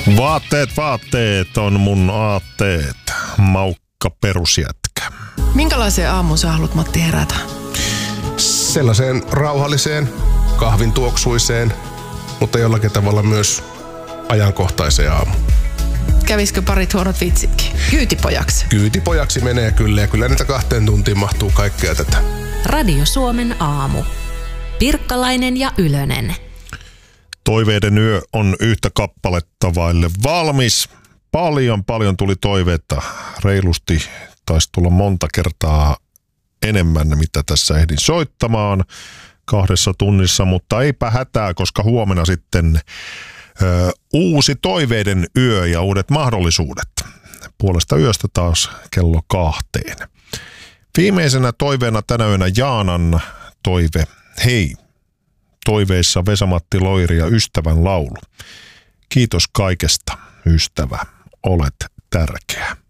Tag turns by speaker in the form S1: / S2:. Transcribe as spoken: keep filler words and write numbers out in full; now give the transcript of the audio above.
S1: Vaatteet, vaatteet on mun aatteet. Maukka perusjätkä.
S2: Minkälaiseen aamuun sä haluat, Matti, herätä?
S3: Sellaiseen rauhalliseen, kahvin tuoksuiseen, mutta jollakin tavalla myös ajankohtaiseen aamuun.
S2: Kävisikö parit huonot vitsitkin? Kyytipojaksi.
S3: Kyytipojaksi menee kyllä, ja kyllä niitä kahteen tuntiin mahtuu kaikkea tätä.
S4: Radio Suomen aamu. Pirkkalainen ja Ylönen.
S1: Toiveiden yö on yhtä kappaletta vaille valmis. Paljon, paljon tuli toiveita. Reilusti taisi tulla monta kertaa enemmän, mitä tässä ehdin soittamaan kahdessa tunnissa, mutta eipä hätää, koska huomenna sitten ö, uusi toiveiden yö ja uudet mahdollisuudet. Puolesta yöstä taas kello kahteen. Viimeisenä toiveena tänä yönä Jaanan toive. Hei, toiveissa Vesa-Matti Loiri ja Ystävän laulu. Kiitos kaikesta, ystävä, olet tärkeä.